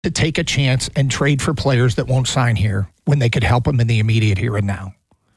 to take a chance and trade for players that won't sign here when they could help them in the immediate here and now.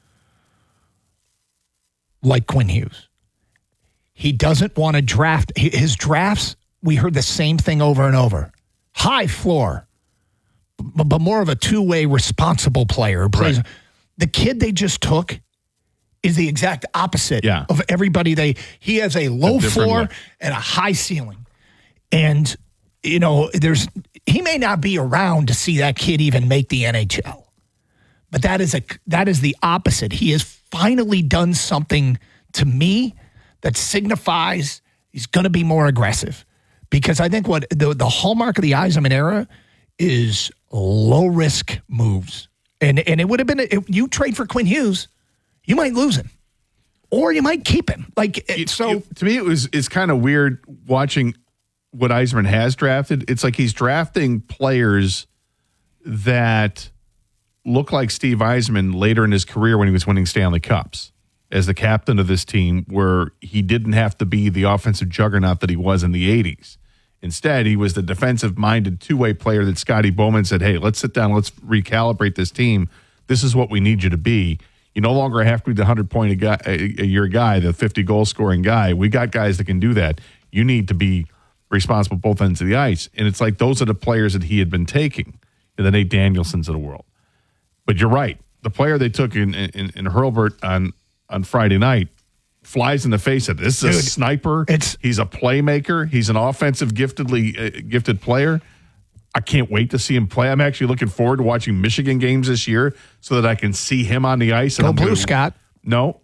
Like Quinn Hughes. He doesn't want to draft. His drafts, we heard the same thing over and over. High floor, but more of a two-way responsible player. Right. The kid they just took is the exact opposite of everybody. He has a low floor and a high ceiling. And, he may not be around to see that kid even make the NHL. But that is the opposite. He has finally done something to me that signifies he's going to be more aggressive. Because I think what the hallmark of the Yzerman era is low-risk moves. And it would have been, if you trade for Quinn Hughes, you might lose him. Or you might keep him. To me, it's kind of weird watching what Yzerman has drafted. It's like he's drafting players that look like Steve Yzerman later in his career when he was winning Stanley Cups as the captain of this team, where he didn't have to be the offensive juggernaut that he was in the 80s. Instead, he was the defensive-minded two-way player that Scotty Bowman said, hey, let's sit down, let's recalibrate this team. This is what we need you to be. You no longer have to be the 100-point-a-year guy, the 50-goal-scoring guy. We got guys that can do that. You need to be responsible both ends of the ice. And it's like those are the players that he had been taking, the Nate Danielsons of the world. But you're right. The player they took in Hurlburt on Friday night flies in the face of this. This is a sniper. He's a playmaker. He's an offensive gifted player. I can't wait to see him play. I'm actually looking forward to watching Michigan games this year so that I can see him on the ice. Go Blue, Scott. No.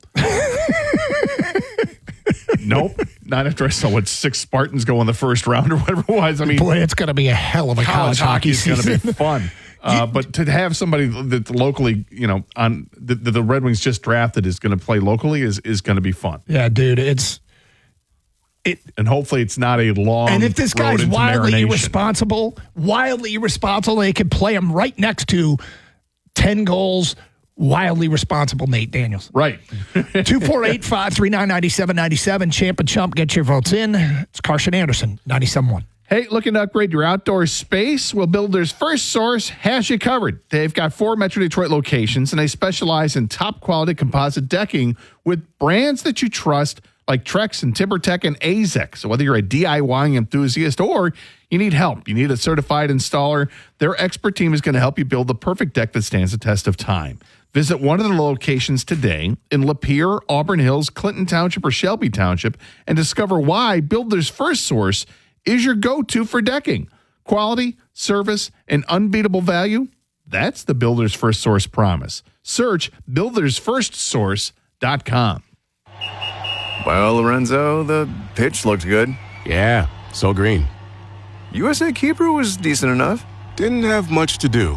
Nope. Not after I saw what 6 Spartans go in the first round or whatever it was. I mean, boy, it's going to be a hell of a college hockey season. It's going to be fun. But to have somebody that locally, on the Red Wings just drafted is going to play locally is going to be fun. Yeah, dude, and hopefully it's not a long. And if this guy's wildly irresponsible, they could play him right next to 10 goals. Wildly responsible Nate Daniels. Right. 248-539-9797. Champ and Chump, get your votes in. It's Carson Anderson, 97.1. Hey, looking to upgrade your outdoor space? Well, Builders First Source has you covered. They've got 4 Metro Detroit locations, and they specialize in top-quality composite decking with brands that you trust, like Trex and TimberTech and AZEK. So whether you're a DIY enthusiast or you need help, you need a certified installer, their expert team is going to help you build the perfect deck that stands the test of time. Visit one of the locations today in Lapeer, Auburn Hills, Clinton Township, or Shelby Township and discover why Builders First Source is your go-to for decking. Quality, service, and unbeatable value. That's the Builders First Source promise. Search buildersfirstsource.com. Well, Lorenzo, the pitch looked good. Yeah, so green. USA Keeper was decent enough. Didn't have much to do.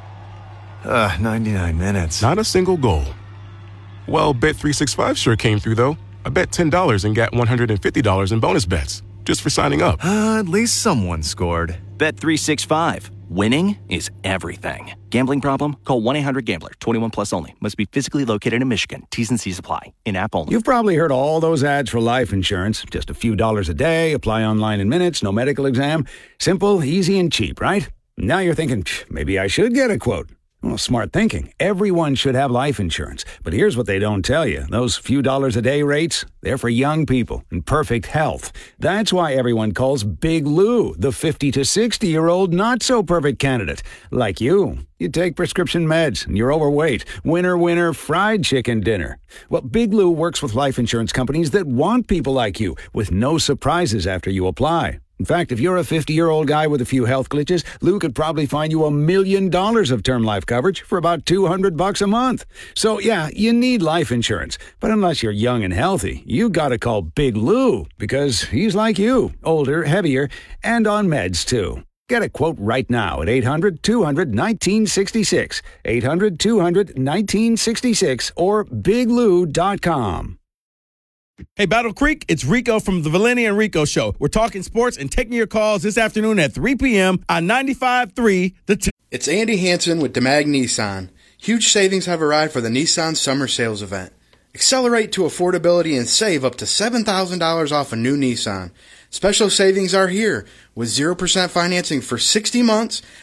99 minutes. Not a single goal. Well, Bet365 sure came through, though. I bet $10 and got $150 in bonus bets just for signing up. At least someone scored. Bet365. Winning is everything. Gambling problem? Call 1-800-GAMBLER. 21 plus only. Must be physically located in Michigan. T's and C's apply. In-app only. You've probably heard all those ads for life insurance. Just a few dollars a day. Apply online in minutes. No medical exam. Simple, easy, and cheap, right? Now you're thinking, maybe I should get a quote. Well, smart thinking. Everyone should have life insurance. But here's what they don't tell you. Those few dollars a day rates, they're for young people in perfect health. That's why everyone calls Big Lou the 50 to 60-year-old not-so-perfect candidate. Like you. You take prescription meds and you're overweight. Winner, winner, fried chicken dinner. Well, Big Lou works with life insurance companies that want people like you with no surprises after you apply. In fact, if you're a 50-year-old guy with a few health glitches, Lou could probably find you $1 million of term life coverage for about $200 a month. So, yeah, you need life insurance. But unless you're young and healthy, you gotta call Big Lou because he's like you, older, heavier, and on meds, too. Get a quote right now at 800-200-1966, 800-200-1966, or biglou.com. Hey, Battle Creek, it's Rico from the Valenti and Rico Show. We're talking sports and taking your calls this afternoon at 3 p.m. on 95.3. It's Andy Hansen with DeMag Nissan. Huge savings have arrived for the Nissan Summer Sales Event. Accelerate to affordability and save up to $7,000 off a new Nissan. Special savings are here with 0% financing for 60 months